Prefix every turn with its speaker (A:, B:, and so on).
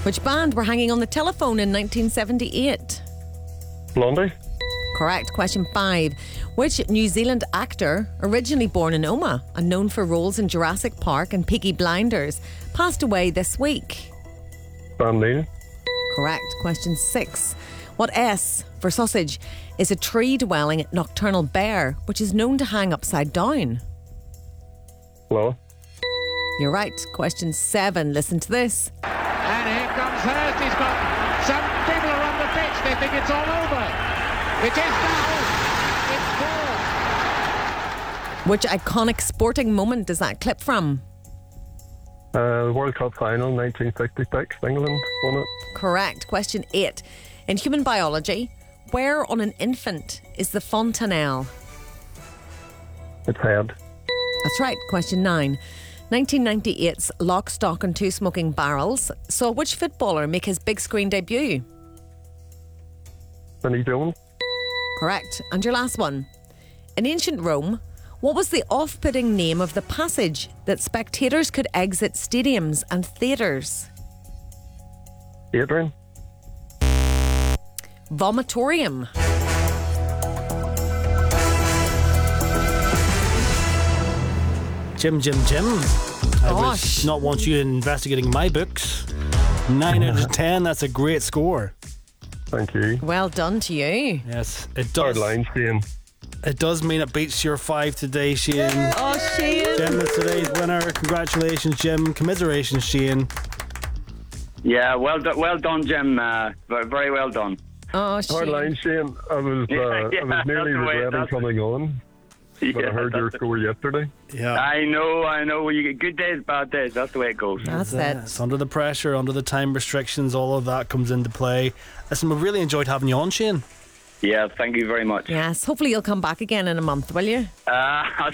A: Which band were hanging on the telephone in 1978?
B: Blondie.
A: Correct. Question 5. Which New Zealand actor, originally born in Oma and known for roles in Jurassic Park and Peaky Blinders, passed away this week?
B: Sam Neill.
A: Correct. Question 6. What S for sausage is a tree-dwelling nocturnal bear which is known to hang upside down?
B: Law.
A: You're right. Question 7. Listen to this.
C: And here comes Hurst. He's got some people are on the pitch. They think it's all over. It is now. It's four.
A: Which iconic sporting moment is that clip from?
B: World Cup final, 1966. England won it.
A: Correct. Question 8. In human biology, where on an infant is the fontanelle?
B: It's head.
A: That's right. Question 9. 1998's Lock, Stock and Two Smoking Barrels saw which footballer make his big screen debut?
B: Vinnie Jones.
A: Correct. And your last one. In ancient Rome, what was the off-putting name of the passage that spectators could exit stadiums and theatres?
B: Adrian.
A: Vomitorium.
D: Jim. I was not want you investigating my books. 9 out of 10, that's a great score.
B: Thank you.
A: Well done to you.
D: Yes, it
B: Third
D: does.
B: line, Shane.
D: It does mean it beats your 5 today, Shane.
A: Oh, Shane.
D: Jim is today's winner. Congratulations, Jim. Commiserations, Shane.
E: Yeah, well done, Jim. Very well done.
A: Oh,
B: Third
A: Shane.
B: line, Shane. I was nearly
E: that's the way-
B: regretting
E: that's-
B: coming on, but I heard your score yesterday.
D: Yeah.
E: I know. You get good days, bad days. That's the way it goes.
A: That's
D: It's
A: it.
D: under the pressure, under the time restrictions, all of that comes into play. Listen, we really enjoyed having you on, Shane.
E: Yeah, thank you very much.
A: Yes. Hopefully you'll come back again in a month, will you?
E: I'll